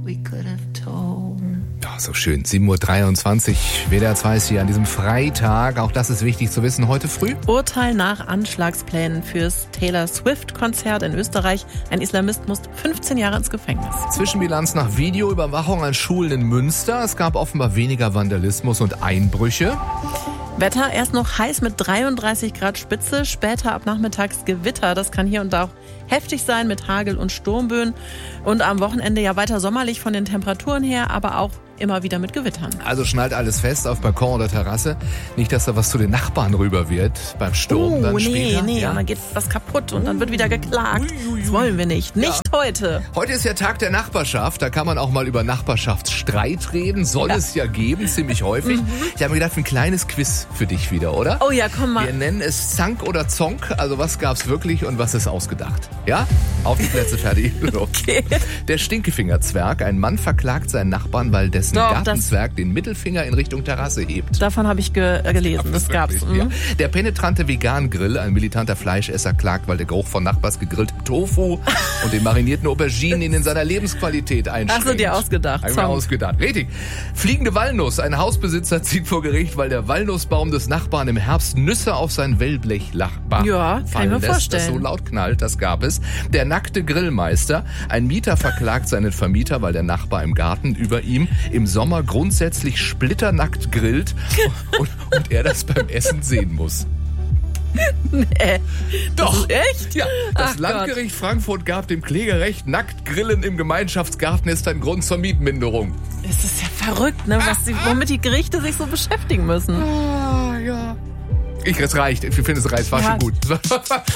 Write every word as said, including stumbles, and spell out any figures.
we could have told. Ja, so schön. sieben Uhr dreiundzwanzig, W D R zwei ist hier an diesem Freitag. Auch das ist wichtig zu wissen heute früh. Urteil nach Anschlagsplänen fürs Taylor Swift-Konzert in Österreich. Ein Islamist muss fünfzehn Jahre ins Gefängnis. Zwischenbilanz nach Videoüberwachung an Schulen in Münster. Es gab offenbar weniger Vandalismus und Einbrüche. Wetter erst noch heiß mit dreiunddreißig Grad Spitze, später ab nachmittags Gewitter. Das kann hier und da auch heftig sein mit Hagel und Sturmböen. Und am Wochenende ja weiter sommerlich von den Temperaturen her, aber auch immer wieder mit Gewittern. Also schnallt alles fest auf Balkon oder Terrasse. Nicht, dass da was zu den Nachbarn rüber wird beim Sturm Oh, dann nee, später. nee, Ja. und dann geht was kaputt und dann wird wieder geklagt. Ui, ui, ui. Das wollen wir nicht. Nicht Ja. heute. Heute ist ja Tag der Nachbarschaft. Da kann man auch mal über Nachbarschaftsstreit reden. Soll Ja. es ja geben, ziemlich häufig. Ich habe mir gedacht, ein kleines Quiz für dich wieder, oder? Oh ja, komm mal. Wir nennen es Zank oder Zonk. Also was gab's wirklich und was ist ausgedacht? Ja? Auf die Plätze, fertig. Okay. Der Stinkefingerzwerg. Ein Mann verklagt seinen Nachbarn, weil dessen Doch, Gartenzwerg den Mittelfinger in Richtung Terrasse hebt. Davon habe ich ge äh, gelesen. Das gab's. Wirklich, ja. Mhm. Der penetrante Vegan-Grill, ein militanter Fleischesser, klagt, weil der Geruch von Nachbars gegrilltem Tofu und den marinierten Auberginen ihn in seiner Lebensqualität einschränkt. Hast du dir ausgedacht, Hab ich mir Song. ausgedacht. Richtig. Fliegende Walnuss. Ein Hausbesitzer zieht vor Gericht, weil der Walnussbaum des Nachbarn im Herbst Nüsse auf sein Wellblechdach Ja, kann ich fallen mir lässt, vorstellen. das so laut knallt. Das gab es. Der nackte Grillmeister. Ein Mieter verklagt seinen Vermieter, weil der Nachbar im Garten über ihm im Sommer grundsätzlich splitternackt grillt und, und er das beim Essen sehen muss. Äh, Doch. echt? Ja, das Ach Landgericht Frankfurt gab dem Kläger recht. Nackt grillen im Gemeinschaftsgarten ist ein Grund zur Mietminderung. Es ist ja verrückt, ne, was die, womit die Gerichte sich so beschäftigen müssen. Ah, ja. Ich, es reicht. Ich finde, es reicht. War Ja. schon gut.